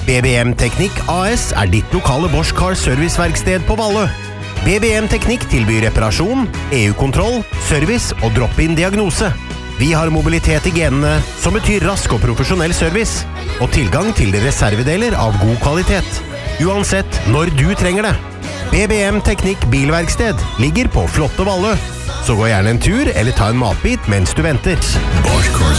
BBM Teknikk AS ditt lokale Bosch Car Serviceverksted på Valle. BBM Teknikk tilbyr reparasjon, EU-kontroll, service og drop-in diagnose. Vi har mobilitet i genene, som betyr rask og profesjonell service, og tilgang til reservedeler av god kvalitet. Uansett når du trenger det. BBM Teknikk Bilverksted ligger på flotte Valle. Så gå gjerne en tur eller ta en matbit mens du venter.